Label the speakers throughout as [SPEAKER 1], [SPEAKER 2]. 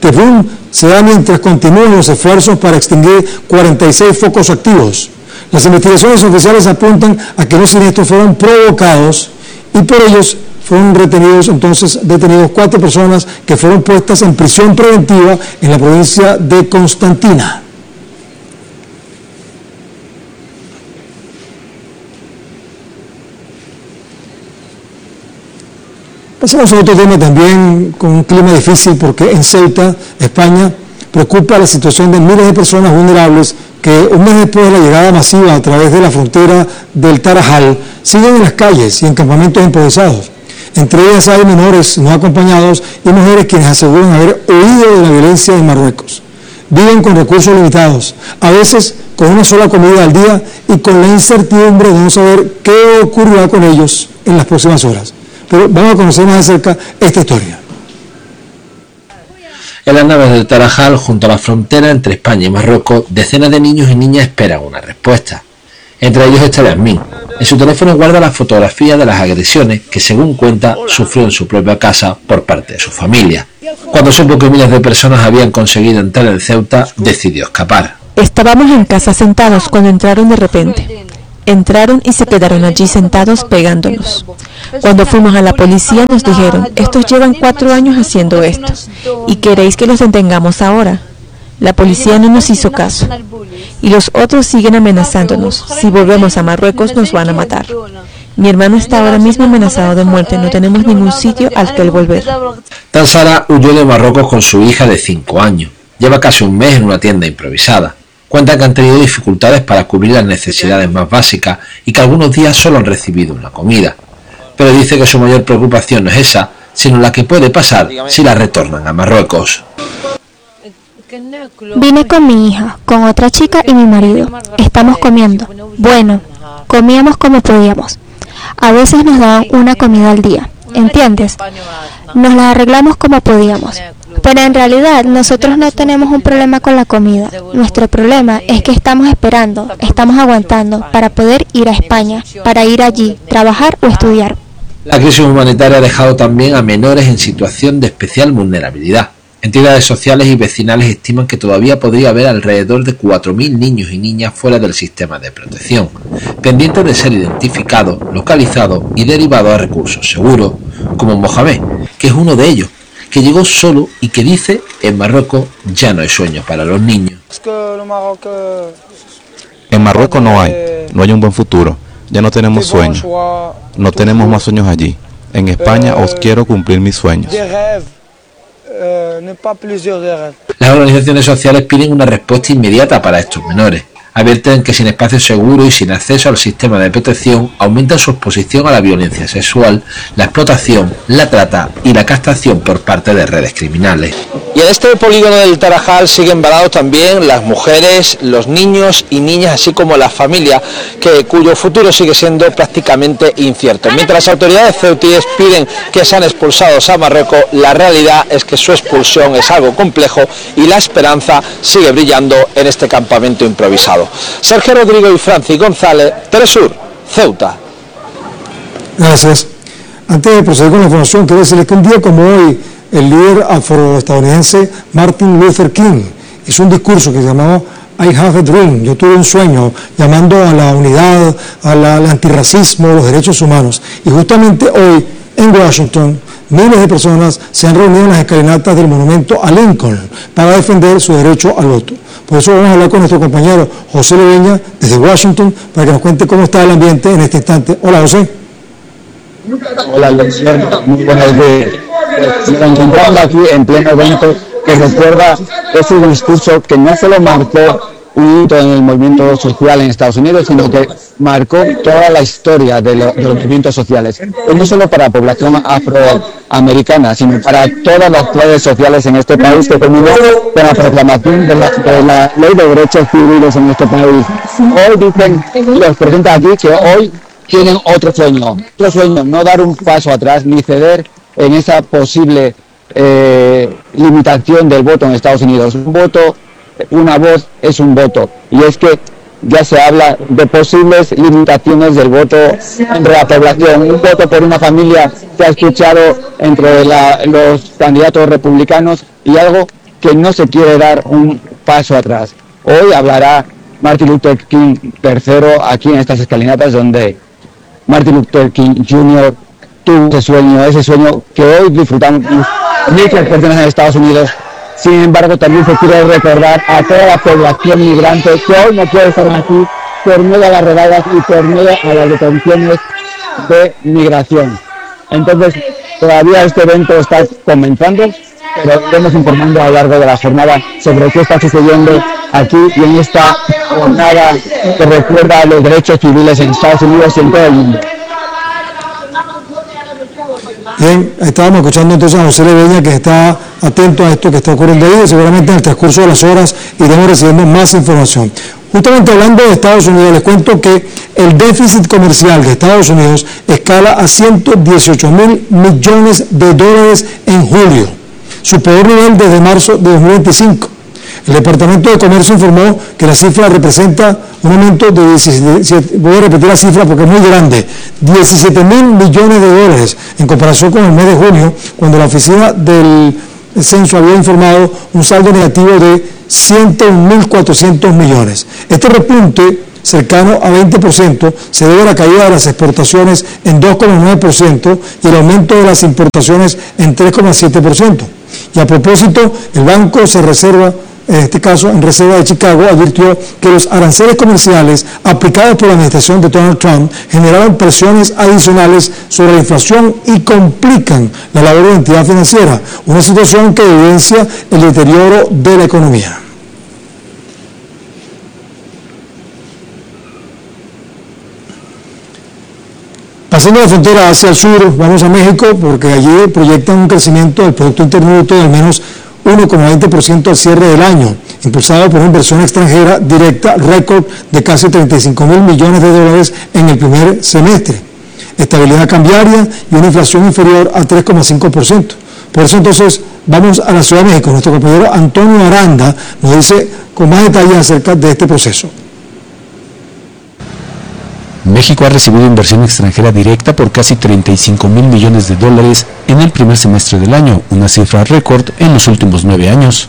[SPEAKER 1] Tefún se da mientras continúan los esfuerzos para extinguir 46 focos activos. Las investigaciones oficiales apuntan a que los siniestros fueron provocados y por ellos fueron detenidos 4 personas que fueron puestas en prisión preventiva en la provincia de Constantina. Pasamos a otro tema también con un clima difícil, porque en Ceuta, España, preocupa la situación de miles de personas vulnerables que un mes después de la llegada masiva a través de la frontera del Tarajal siguen en las calles y en campamentos improvisados. Entre ellas hay menores no acompañados y mujeres quienes aseguran haber huido de la violencia en Marruecos. Viven con recursos limitados, a veces con una sola comida al día y con la incertidumbre de no saber qué ocurrirá con ellos en las próximas horas. Pero vamos a conocer más de cerca esta historia.
[SPEAKER 2] En las naves del Tarajal, junto a la frontera entre España y Marruecos, decenas de niños y niñas esperan una respuesta. Entre ellos está Yasmín. En su teléfono guarda la fotografía de las agresiones que, según cuenta, sufrió en su propia casa por parte de su familia. Cuando supo que miles de personas habían conseguido entrar en Ceuta, decidió escapar.
[SPEAKER 3] Estábamos en casa sentados cuando entraron de repente. Entraron y se quedaron allí sentados pegándonos. Cuando fuimos a la policía nos dijeron, estos llevan 4 años haciendo esto, ¿y queréis que los detengamos ahora? La policía no nos hizo caso. Y los otros siguen amenazándonos, si volvemos a Marruecos nos van a matar. Mi hermano está ahora mismo amenazado de muerte, no tenemos ningún sitio al que volver.
[SPEAKER 2] Tansara huyó de Marruecos con su hija de 5 años. Lleva casi un mes en una tienda improvisada. Cuenta que han tenido dificultades para cubrir las necesidades más básicas y que algunos días solo han recibido una comida. Pero dice que su mayor preocupación no es esa, sino la que puede pasar si la retornan a Marruecos.
[SPEAKER 4] Vine con mi hija, con otra chica y mi marido. Estamos comiendo. Bueno, comíamos como podíamos. A veces nos daban una comida al día, ¿entiendes? Nos la arreglamos como podíamos. Pero en realidad nosotros no tenemos un problema con la comida. Nuestro problema es que estamos esperando, estamos aguantando para poder ir a España, para ir allí, trabajar o estudiar.
[SPEAKER 2] La crisis humanitaria ha dejado también a menores en situación de especial vulnerabilidad. Entidades sociales y vecinales estiman que todavía podría haber alrededor de 4.000 niños y niñas fuera del sistema de protección, pendientes de ser identificados, localizados y derivados a recursos seguros, como Mohamed, que es uno de ellos, que llegó solo y que dice, en Marruecos ya no hay sueños para los niños.
[SPEAKER 5] En Marruecos no hay un buen futuro, ya no tenemos sueños, no tenemos más sueños allí. En España os quiero cumplir mis sueños.
[SPEAKER 2] Las organizaciones sociales piden una respuesta inmediata para estos menores. Advierten que sin espacio seguro y sin acceso al sistema de protección aumenta su exposición a la violencia sexual, la explotación, la trata y la castración por parte de redes criminales. Y en este polígono del Tarajal siguen varados también las mujeres, los niños y niñas, así como la familia, cuyo futuro sigue siendo prácticamente incierto. Mientras las autoridades ceutíes piden que sean expulsados a Marruecos, la realidad es que su expulsión es algo complejo y la esperanza sigue brillando en este campamento improvisado. Sergio Rodrigo y Francis González, Telesur, Ceuta.
[SPEAKER 1] Gracias. Antes de proceder con la información, quiero decirles que un día como hoy, el líder afroestadounidense Martin Luther King hizo un discurso que se llamaba I have a dream, yo tuve un sueño, llamando a la unidad, al antirracismo, a los derechos humanos. Y justamente hoy, en Washington, miles de personas se han reunido en las escalinatas del monumento a Lincoln para defender su derecho al voto. Por eso vamos a hablar con nuestro compañero José Leveña desde Washington para que nos cuente cómo está el ambiente en este instante. Hola, José.
[SPEAKER 6] Hola, Leonardo. Muy buenos días. Nos encontramos aquí en pleno evento que recuerda ese discurso que no solo marcó un hito en el movimiento social en Estados Unidos, sino que marcó toda la historia de los movimientos sociales, no solo para la población afroamericana, sino para todas las clases sociales en este país, que terminó con la proclamación de la Ley de Derechos Civiles en este país. Hoy dicen los presentes aquí que hoy tienen otro sueño, no dar un paso atrás ni ceder en esa posible limitación del voto en Estados Unidos. Un voto, una voz es un voto, y es que ya se habla de posibles limitaciones del voto entre la población. Un voto por una familia se ha escuchado entre los candidatos republicanos, y algo que no se quiere dar un paso atrás. Hoy hablará Martin Luther King III aquí en estas escalinatas, donde Martin Luther King Jr. tuvo ese sueño que hoy disfrutamos muchas personas en Estados Unidos. Sin embargo, también se quiere recordar a toda la población migrante que hoy no puede estar aquí por medio a las redadas y por medio a las detenciones de migración. Entonces, todavía este evento está comenzando, pero iremos informando a lo largo de la jornada sobre qué está sucediendo aquí y en esta jornada que recuerda los derechos civiles en Estados Unidos y en todo el mundo.
[SPEAKER 1] Bien, estábamos escuchando entonces a José Leveña, que está atento a esto que está ocurriendo ahí, y seguramente en el transcurso de las horas iremos recibiendo más información. Justamente hablando de Estados Unidos, les cuento que el déficit comercial de Estados Unidos escala a 118.000 millones de dólares en julio, su peor nivel desde marzo de 2025. El Departamento de Comercio informó que la cifra representa un aumento de 17, voy a repetir la cifra porque es muy grande, 17.000 millones de dólares en comparación con el mes de junio, cuando la oficina del censo había informado un saldo negativo de 101.400 millones. Este repunte cercano a 20% se debe a la caída de las exportaciones en 2,9% y el aumento de las importaciones en 3,7%. Y a propósito, el Banco se reserva, en este caso en Reserva de Chicago, advirtió que los aranceles comerciales aplicados por la administración de Donald Trump generaron presiones adicionales sobre la inflación y complican la labor de la entidad financiera, una situación que evidencia el deterioro de la economía. Pasando la frontera hacia el sur, vamos a México, porque allí proyectan un crecimiento del Producto Interno Bruto de al menos 1,20% al cierre del año, impulsado por una inversión extranjera directa récord de casi 35.000 millones de dólares en el primer semestre, estabilidad cambiaria y una inflación inferior al 3,5%. Por eso entonces vamos a la Ciudad de México. Nuestro compañero Antonio Aranda nos dice con más detalles acerca de este proceso.
[SPEAKER 7] México ha recibido inversión extranjera directa por casi 35.000 millones de dólares en el primer semestre del año, una cifra récord en los últimos 9 años.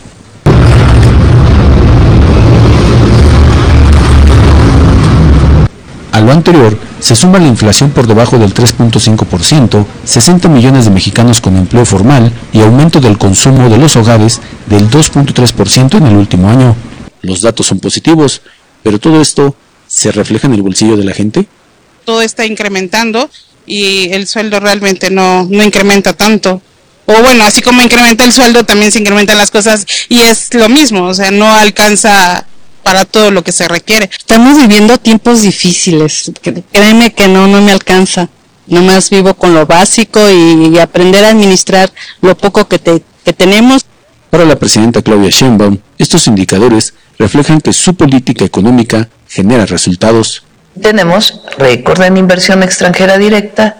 [SPEAKER 7] A lo anterior, se suma la inflación por debajo del 3.5%, 60 millones de mexicanos con empleo formal y aumento del consumo de los hogares del 2.3% en el último año. Los datos son positivos, pero todo esto ¿se refleja en el bolsillo de la gente?
[SPEAKER 8] Todo está incrementando y el sueldo realmente no incrementa tanto. O bueno, así como incrementa el sueldo, también se incrementan las cosas y es lo mismo, o sea, no alcanza para todo lo que se requiere.
[SPEAKER 9] Estamos viviendo tiempos difíciles, créeme que no me alcanza. Nomás vivo con lo básico y aprender a administrar lo poco que tenemos.
[SPEAKER 7] Para la presidenta Claudia Sheinbaum, estos indicadores reflejan que su política económica genera resultados.
[SPEAKER 10] Tenemos récord en inversión extranjera directa,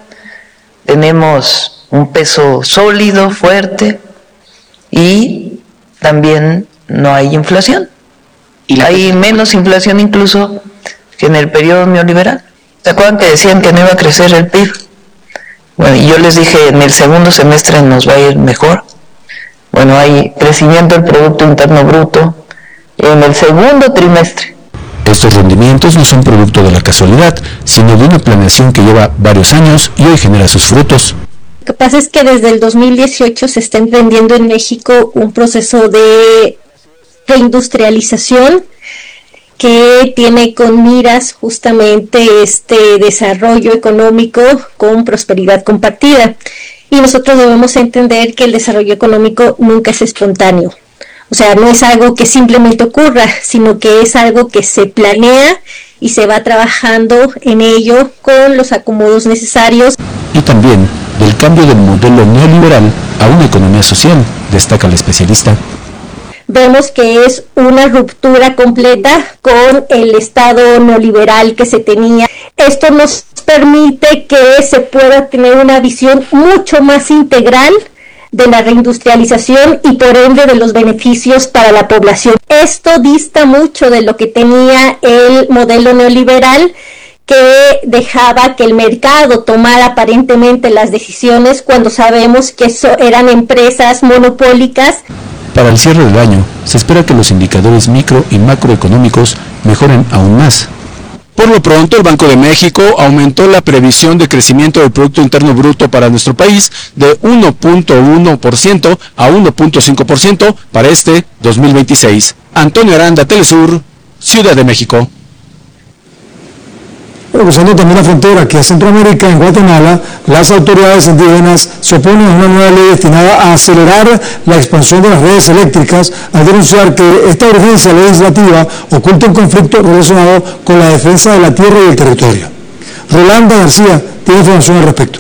[SPEAKER 10] tenemos un peso sólido, fuerte y también no hay inflación. Hay menos inflación incluso que en el periodo neoliberal. ¿Se acuerdan que decían que no iba a crecer el PIB? Bueno, y yo les dije, en el segundo semestre nos va a ir mejor. Bueno, hay crecimiento del Producto Interno Bruto en el segundo trimestre.
[SPEAKER 7] Estos rendimientos no son producto de la casualidad, sino de una planeación que lleva varios años y hoy genera sus frutos.
[SPEAKER 11] Lo que pasa es que desde el 2018 se está emprendiendo en México un proceso de reindustrialización que tiene con miras justamente este desarrollo económico con prosperidad compartida. Y nosotros debemos entender que el desarrollo económico nunca es espontáneo. O sea, no es algo que simplemente ocurra, sino que es algo que se planea y se va trabajando en ello con los acomodos necesarios.
[SPEAKER 7] Y también del cambio del modelo neoliberal a una economía social, destaca el especialista.
[SPEAKER 11] Vemos que es una ruptura completa con el estado neoliberal que se tenía. Esto nos permite que se pueda tener una visión mucho más integral de la reindustrialización y por ende de los beneficios para la población. Esto dista mucho de lo que tenía el modelo neoliberal, que dejaba que el mercado tomara aparentemente las decisiones cuando sabemos que eran empresas monopólicas.
[SPEAKER 7] Para el cierre del año, se espera que los indicadores micro y macroeconómicos mejoren aún más.
[SPEAKER 12] Por lo pronto, el Banco de México aumentó la previsión de crecimiento del Producto Interno Bruto para nuestro país de 1.1% a 1.5% para este 2026. Antonio Aranda, Telesur, Ciudad de México.
[SPEAKER 1] Cruzando también la frontera aquí a Centroamérica, en Guatemala, las autoridades indígenas se oponen a una nueva ley destinada a acelerar la expansión de las redes eléctricas, al denunciar que esta urgencia legislativa oculta un conflicto relacionado con la defensa de la tierra y el territorio. Rolanda García tiene información al respecto.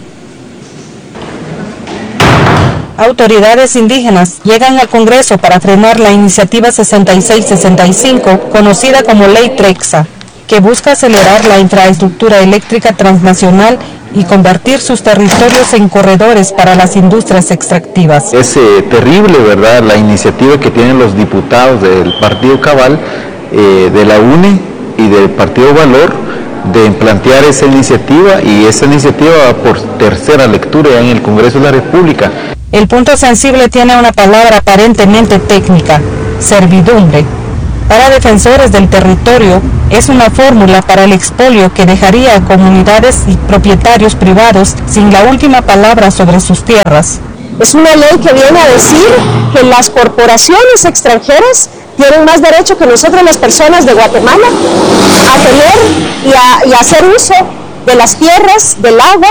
[SPEAKER 13] Autoridades indígenas llegan al Congreso para frenar la iniciativa 6665, conocida como Ley Trexa, que busca acelerar la infraestructura eléctrica transnacional y convertir sus territorios en corredores para las industrias extractivas.
[SPEAKER 14] Es terrible, ¿verdad?, la iniciativa que tienen los diputados del Partido Cabal, de la UNE y del Partido Valor, de plantear esa iniciativa, y esa iniciativa va por tercera lectura en el Congreso de la República.
[SPEAKER 13] El punto sensible tiene una palabra aparentemente técnica: servidumbre. Para defensores del territorio, es una fórmula para el expolio que dejaría a comunidades y propietarios privados sin la última palabra sobre sus tierras.
[SPEAKER 11] Es una ley que viene a decir que las corporaciones extranjeras tienen más derecho que nosotros, las personas de Guatemala, a tener y a hacer uso de las tierras, del agua.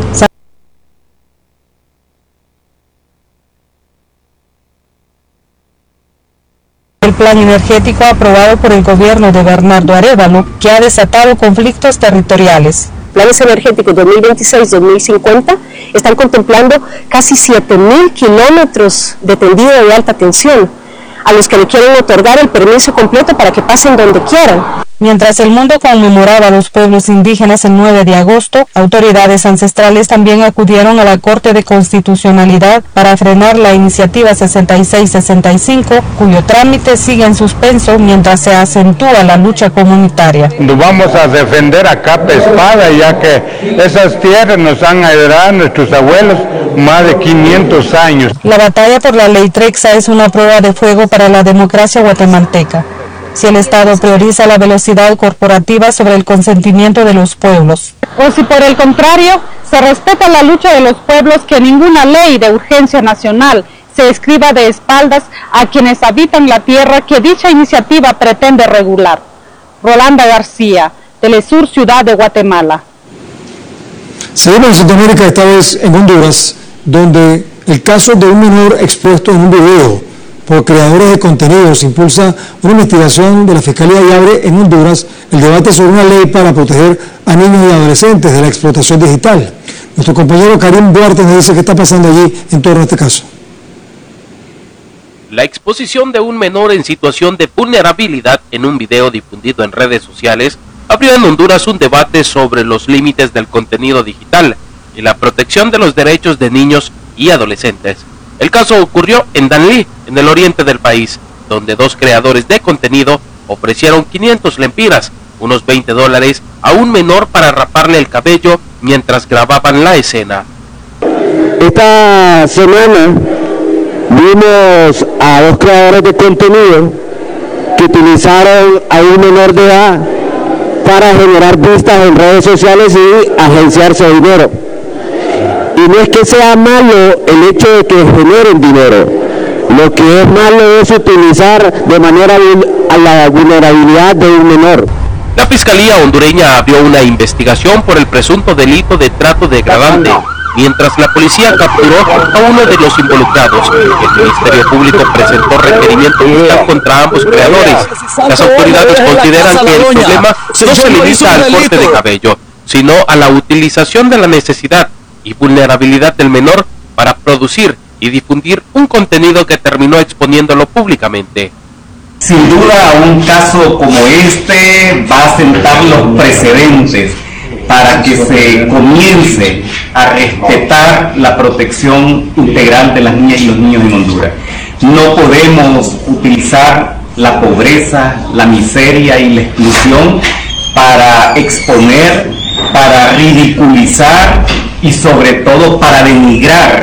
[SPEAKER 13] El plan energético aprobado por el gobierno de Bernardo Arévalo, que ha desatado conflictos territoriales.
[SPEAKER 11] Planes energéticos 2026-2050 están contemplando casi 7.000 kilómetros de tendido de alta tensión, a los que le quieren otorgar el permiso completo para que pasen donde quieran.
[SPEAKER 13] Mientras el mundo conmemoraba a los pueblos indígenas el 9 de agosto, autoridades ancestrales también acudieron a la Corte de Constitucionalidad para frenar la iniciativa 6665, cuyo trámite sigue en suspenso mientras se acentúa la lucha comunitaria.
[SPEAKER 15] Nos vamos a defender a capa y espada, ya que esas tierras nos han heredado nuestros abuelos más de 500 años.
[SPEAKER 13] La batalla por la ley Trexa es una prueba de fuego para la democracia guatemalteca. Si el Estado prioriza la velocidad corporativa sobre el consentimiento de los pueblos.
[SPEAKER 16] O si por el contrario se respeta la lucha de los pueblos, que ninguna ley de urgencia nacional se escriba de espaldas a quienes habitan la tierra que dicha iniciativa pretende regular. Rolanda García, Telesur, Ciudad de Guatemala.
[SPEAKER 1] Seguimos en Centroamérica, esta vez en Honduras, donde el caso de un menor expuesto en un video por creadores de contenidos impulsa una investigación de la Fiscalía y abre en Honduras el debate sobre una ley para proteger a niños y adolescentes de la explotación digital. Nuestro compañero Karim Duarte nos dice qué está pasando allí en torno a este caso.
[SPEAKER 17] La exposición de un menor en situación de vulnerabilidad en un video difundido en redes sociales abrió en Honduras un debate sobre los límites del contenido digital y la protección de los derechos de niños y adolescentes. El caso ocurrió en Danlí, en el oriente del país, donde dos creadores de contenido ofrecieron 500 lempiras, unos $20, a un menor para raparle el cabello mientras grababan la escena.
[SPEAKER 6] Esta semana vimos a dos creadores de contenido que utilizaron a un menor de edad para generar vistas en redes sociales y agenciarse dinero. Y no es que sea malo el hecho de que generen dinero, lo que es malo es utilizar de manera a la vulnerabilidad de un menor.
[SPEAKER 17] La Fiscalía hondureña abrió una investigación por el presunto delito de trato degradante, mientras la policía capturó a uno de los involucrados. El Ministerio Público presentó requerimiento fiscal contra ambos creadores. Las autoridades consideran que el problema no se limita al corte de cabello, sino a la utilización de la necesidad y vulnerabilidad del menor para producir y difundir un contenido que terminó exponiéndolo públicamente.
[SPEAKER 18] Sin duda, un caso como este va a sentar los precedentes para que se comience a respetar la protección integral de las niñas y los niños en Honduras. No podemos utilizar la pobreza, la miseria y la exclusión para exponer, para ridiculizar y sobre todo para denigrar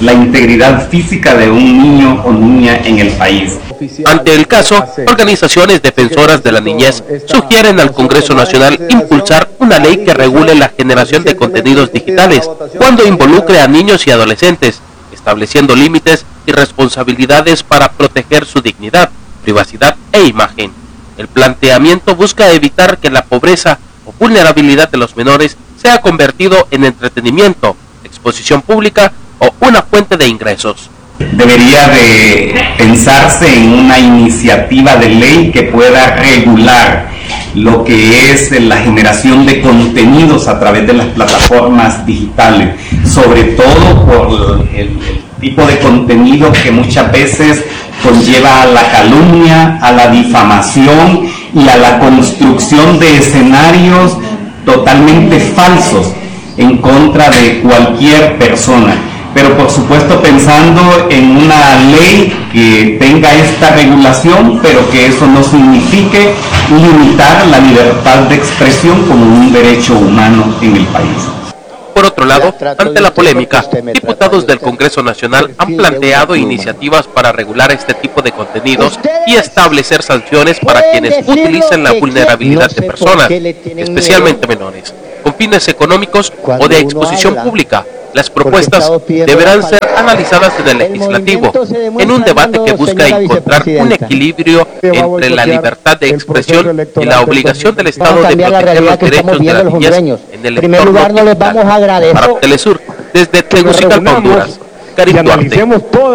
[SPEAKER 18] la integridad física de un niño o niña en el país.
[SPEAKER 17] Ante el caso, organizaciones defensoras de la niñez sugieren al Congreso Nacional impulsar una ley que regule la generación de contenidos digitales cuando involucre a niños y adolescentes, estableciendo límites y responsabilidades para proteger su dignidad, privacidad e imagen. El planteamiento busca evitar que la pobreza o vulnerabilidad de los menores sea convertido en entretenimiento, exposición pública o una fuente de ingresos.
[SPEAKER 18] Debería de pensarse en una iniciativa de ley que pueda regular lo que es la generación de contenidos a través de las plataformas digitales, sobre todo por el tipo de contenido que muchas veces conlleva a la calumnia, a la difamación y a la construcción de escenarios totalmente falsos en contra de cualquier persona. Pero por supuesto pensando en una ley que tenga esta regulación, pero que eso no signifique limitar la libertad de expresión como un derecho humano en el país.
[SPEAKER 17] Por otro lado, ante la polémica, diputados del Congreso Nacional han planteado iniciativas para regular este tipo de contenidos y establecer sanciones para quienes utilicen la vulnerabilidad de personas, especialmente menores, con fines económicos o de exposición pública. Las propuestas deberán ser analizadas en el legislativo, en un debate que busca encontrar un equilibrio entre la libertad de expresión y la obligación del Estado de proteger los derechos de la niñez en el entorno digital. Para Telesur, desde Tegucigalpa, Honduras, Karim Duarte.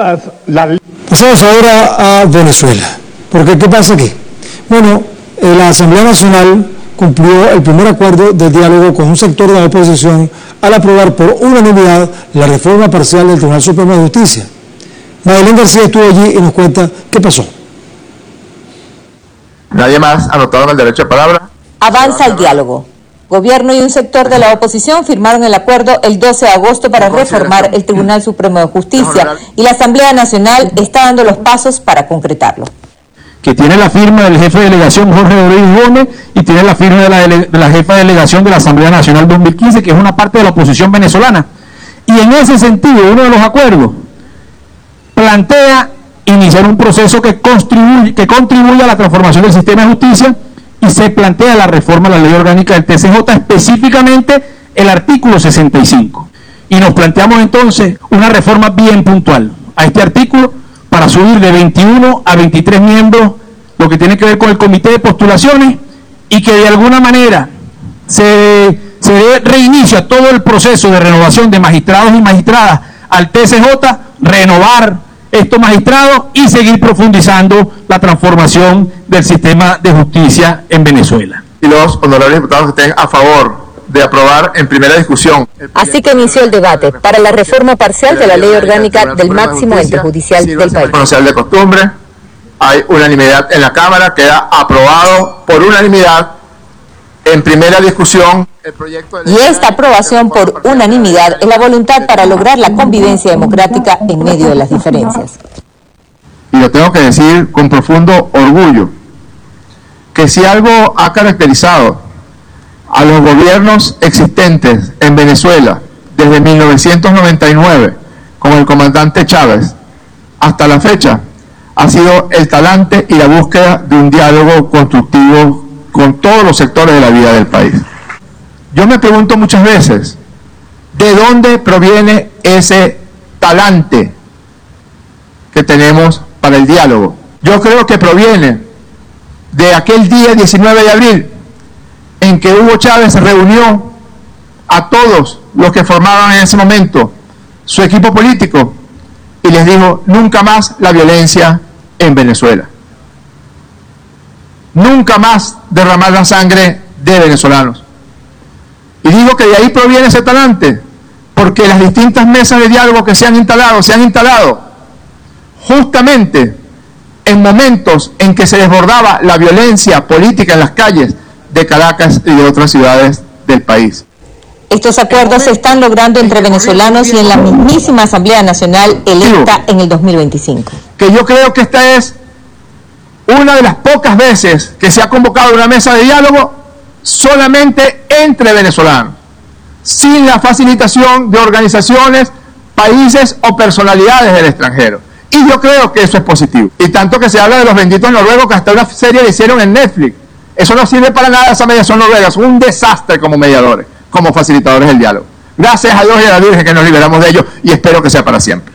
[SPEAKER 1] Pasamos ahora a Venezuela, porque ¿qué pasa aquí? Bueno, la Asamblea Nacional cumplió el primer acuerdo de diálogo con un sector de la oposición al aprobar por unanimidad la reforma parcial del Tribunal Supremo de Justicia. Madeleine García estuvo allí y nos cuenta qué pasó.
[SPEAKER 19] ¿Nadie más anotaron el derecho de palabra?
[SPEAKER 20] Avanza el diálogo. Gobierno y un sector de la oposición firmaron el acuerdo el 12 de agosto para reformar el Tribunal Supremo de Justicia y la Asamblea Nacional está dando los pasos para concretarlo.
[SPEAKER 21] Que tiene la firma del jefe de delegación Jorge Rodríguez Gómez y tiene la firma de la jefa de delegación de la Asamblea Nacional 2015, que es una parte de la oposición venezolana. Y en ese sentido, uno de los acuerdos plantea iniciar un proceso que contribuya a la transformación del sistema de justicia y se plantea la reforma de la ley orgánica del TCJ, específicamente el artículo 65. Y nos planteamos entonces una reforma bien puntual a este artículo para subir de 21 a 23 miembros, lo que tiene que ver con el comité de postulaciones, y que de alguna manera se dé reinicio a todo el proceso de renovación de magistrados y magistradas al TCJ, renovar estos magistrados y seguir profundizando la transformación del sistema de justicia en Venezuela.
[SPEAKER 19] Y los honorables diputados que estén a favor de aprobar en primera discusión.
[SPEAKER 20] Así que inició el debate para la reforma parcial de la ley orgánica del máximo ente judicial del país.
[SPEAKER 19] Conocer de costumbre, hay unanimidad en la Cámara, queda aprobado por unanimidad en primera discusión el proyecto de ley.
[SPEAKER 20] Y esta aprobación por unanimidad es la voluntad para lograr la convivencia democrática en medio de las diferencias.
[SPEAKER 19] Y lo tengo que decir con profundo orgullo, que si algo ha caracterizado a los gobiernos existentes en Venezuela desde 1999, con el comandante Chávez, hasta la fecha, ha sido el talante y la búsqueda de un diálogo constructivo con todos los sectores de la vida del país. Yo me pregunto muchas veces, ¿de dónde proviene ese talante que tenemos para el diálogo? Yo creo que proviene de aquel día 19 de abril, en que Hugo Chávez reunió a todos los que formaban en ese momento su equipo político y les dijo: nunca más la violencia en Venezuela, nunca más derramar la sangre de venezolanos. Y digo que de ahí proviene ese talante, porque las distintas mesas de diálogo que se han instalado justamente en momentos en que se desbordaba la violencia política en las calles de Caracas y de otras ciudades del país.
[SPEAKER 20] Estos acuerdos se están logrando entre venezolanos y en la mismísima Asamblea Nacional electa en el 2025.
[SPEAKER 19] Que yo creo que esta es una de las pocas veces que se ha convocado una mesa de diálogo solamente entre venezolanos, sin la facilitación de organizaciones países o personalidades del extranjero. Y yo creo que eso es positivo. Y tanto que se habla de los benditos noruegos, que hasta una serie le hicieron en Netflix. Eso no sirve para nada, esa mediación noruega. Es un desastre como mediadores, como facilitadores del diálogo. Gracias a Dios y a la Virgen que nos liberamos de ellos, y espero que sea para siempre.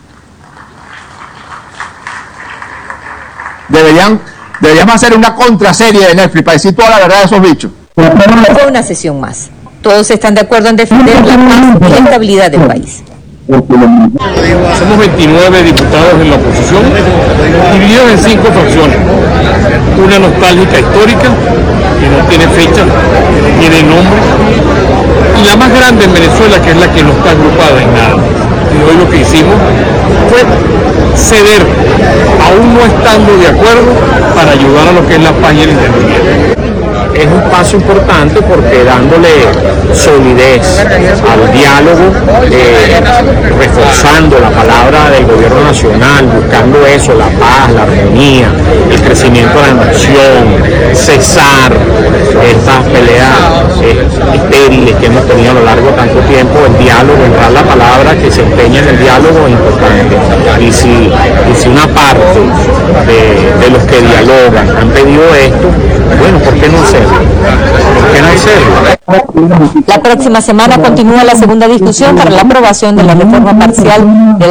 [SPEAKER 19] Deberíamos hacer una contraserie de Netflix para decir toda la verdad de esos bichos.
[SPEAKER 20] Fue una sesión más. Todos están de acuerdo en defender la paz y la estabilidad del país.
[SPEAKER 3] Somos 29 diputados en la oposición, divididos en 5 fracciones. Una nostálgica histórica, que no tiene fecha, que no tiene nombre, y la más grande en Venezuela, que es la que no está agrupada en nada. Y hoy lo que hicimos fue ceder, aún no estando de acuerdo, para ayudar a lo que es la paz y el entendimiento.
[SPEAKER 22] Es un paso importante porque dándole solidez al diálogo, reforzando la palabra del gobierno nacional, buscando eso, la paz, la armonía, el crecimiento de la nación, cesar estas peleas estériles que hemos tenido a lo largo de tanto tiempo, el diálogo, entrar la palabra que se empeña en el diálogo es importante. Y si una parte de los que dialogan han pedido esto, bueno, ¿por qué no hacerlo? ¿Por qué no hacerlo?
[SPEAKER 20] La próxima semana continúa la segunda discusión para la aprobación de la reforma parcial de